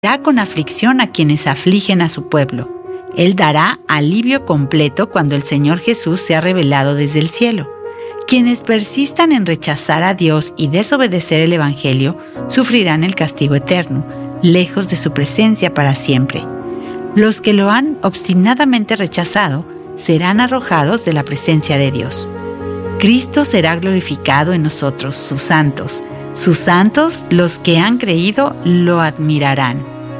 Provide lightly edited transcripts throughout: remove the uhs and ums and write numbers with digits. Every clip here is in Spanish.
con aflicción a quienes afligen a su pueblo. Él dará alivio completo cuando el Señor Jesús sea revelado desde el cielo. Quienes persistan en rechazar a Dios y desobedecer el Evangelio sufrirán el castigo eterno, lejos de su presencia para siempre. Los que lo han obstinadamente rechazado serán arrojados de la presencia de Dios. Cristo será glorificado en nosotros, sus santos. Sus santos, los que han creído, lo admirarán.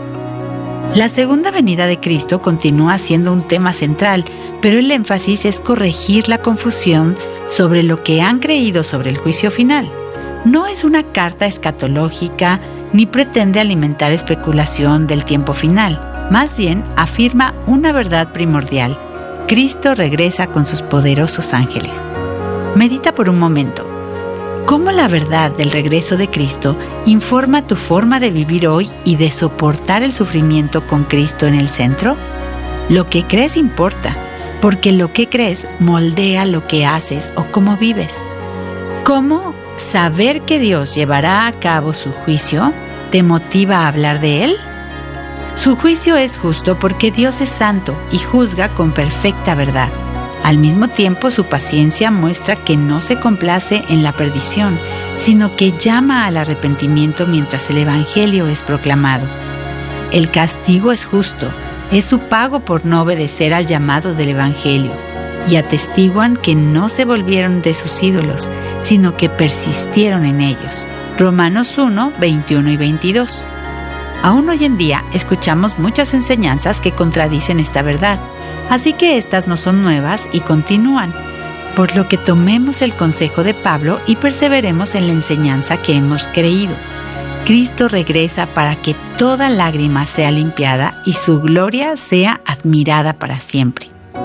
La segunda venida de Cristo continúa siendo un tema central, pero el énfasis es corregir la confusión sobre lo que han creído sobre el juicio final. No es una carta escatológica ni pretende alimentar especulación del tiempo final. Más bien, afirma una verdad primordial. Cristo regresa con sus poderosos ángeles. Medita por un momento. ¿Cómo la verdad del regreso de Cristo informa tu forma de vivir hoy y de soportar el sufrimiento con Cristo en el centro? Lo que crees importa, porque lo que crees moldea lo que haces o cómo vives. ¿Cómo saber que Dios llevará a cabo su juicio te motiva a hablar de Él? Su juicio es justo porque Dios es santo y juzga con perfecta verdad. Al mismo tiempo, su paciencia muestra que no se complace en la perdición, sino que llama al arrepentimiento mientras el Evangelio es proclamado. El castigo es justo, es su pago por no obedecer al llamado del Evangelio, y atestiguan que no se volvieron de sus ídolos, sino que persistieron en ellos. Romanos 1, 21 y 22. Aún hoy en día escuchamos muchas enseñanzas que contradicen esta verdad, así que estas no son nuevas y continúan, por lo que tomemos el consejo de Pablo y perseveremos en la enseñanza que hemos creído. Cristo regresa para que toda lágrima sea limpiada y su gloria sea admirada para siempre.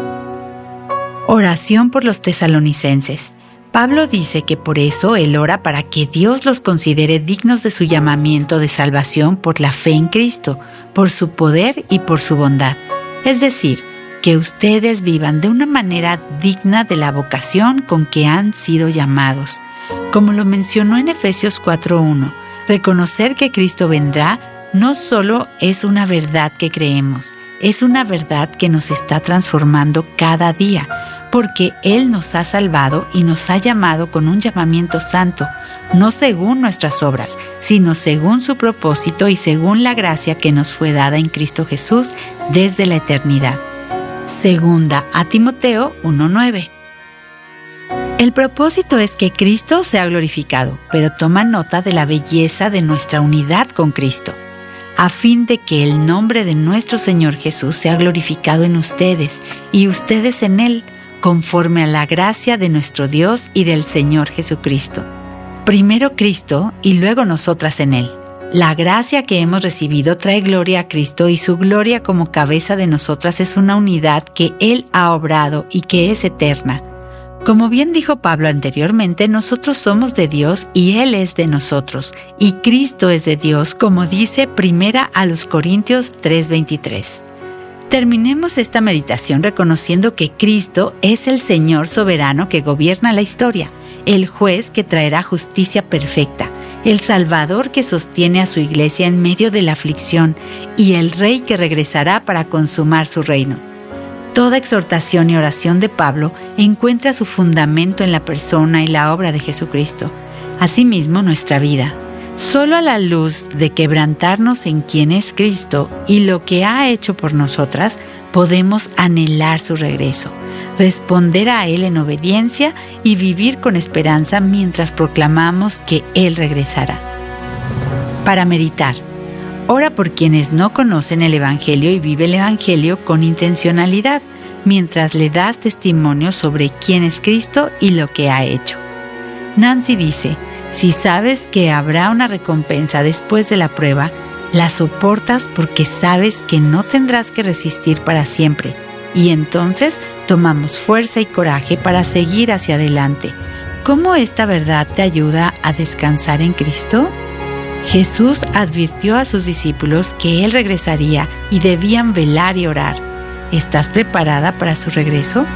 Oración por los tesalonicenses. Pablo dice que por eso él ora para que Dios los considere dignos de su llamamiento de salvación por la fe en Cristo, por su poder y por su bondad. Es decir, que ustedes vivan de una manera digna de la vocación con que han sido llamados. Como lo mencionó en Efesios 4:1, reconocer que Cristo vendrá no solo es una verdad que creemos, es una verdad que nos está transformando cada día, porque Él nos ha salvado y nos ha llamado con un llamamiento santo, no según nuestras obras, sino según su propósito y según la gracia que nos fue dada en Cristo Jesús desde la eternidad. Segunda a Timoteo 1:9. El propósito es que Cristo sea glorificado, pero toma nota de la belleza de nuestra unidad con Cristo, a fin de que el nombre de nuestro Señor Jesús sea glorificado en ustedes y ustedes en Él, conforme a la gracia de nuestro Dios y del Señor Jesucristo. Primero Cristo y luego nosotras en Él. La gracia que hemos recibido trae gloria a Cristo y su gloria como cabeza de nosotras es una unidad que Él ha obrado y que es eterna. Como bien dijo Pablo anteriormente, nosotros somos de Dios y Él es de nosotros, y Cristo es de Dios, como dice 1 Corintios 3:23. Terminemos esta meditación reconociendo que Cristo es el Señor soberano que gobierna la historia, el juez que traerá justicia perfecta, el Salvador que sostiene a su iglesia en medio de la aflicción y el Rey que regresará para consumar su reino. Toda exhortación y oración de Pablo encuentra su fundamento en la persona y la obra de Jesucristo. Asimismo, nuestra vida. Solo a la luz de quebrantarnos en quien es Cristo y lo que ha hecho por nosotras, podemos anhelar su regreso, responder a Él en obediencia y vivir con esperanza mientras proclamamos que Él regresará. Para meditar, ora por quienes no conocen el Evangelio y vive el Evangelio con intencionalidad, mientras le das testimonio sobre quién es Cristo y lo que ha hecho. Nancy dice: si sabes que habrá una recompensa después de la prueba, la soportas porque sabes que no tendrás que resistir para siempre, y entonces tomamos fuerza y coraje para seguir hacia adelante. ¿Cómo esta verdad te ayuda a descansar en Cristo? Jesús advirtió a sus discípulos que Él regresaría y debían velar y orar. ¿Estás preparada para su regreso?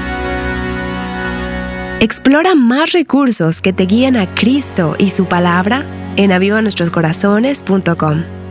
Explora más recursos que te guían a Cristo y su palabra en avivanuestroscorazones.com.